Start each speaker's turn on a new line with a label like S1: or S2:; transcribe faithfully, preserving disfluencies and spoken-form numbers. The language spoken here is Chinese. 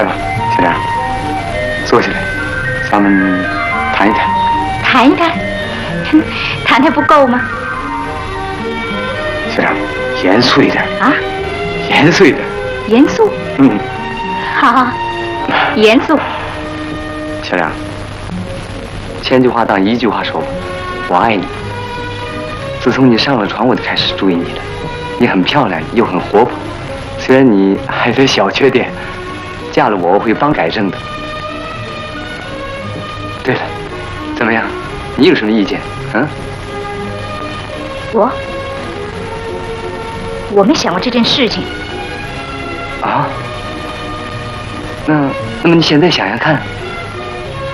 S1: 来吧，小亮，坐下来，咱们谈一谈。
S2: 谈一谈，谈谈不够吗？
S1: 小亮，严肃一点
S2: 啊！
S1: 严肃一点。
S2: 严肃。
S1: 嗯。
S2: 好好，严肃。
S1: 小亮，千句话当一句话说吧，我爱你。自从你上了床，我就开始注意你了。你很漂亮，又很活泼。虽然你还有点小缺点，嫁了我，我会帮改正的。对了，怎么样？你有什么意见？嗯？
S2: 我我没想过这件事情。
S1: 啊？那那么你现在想想看。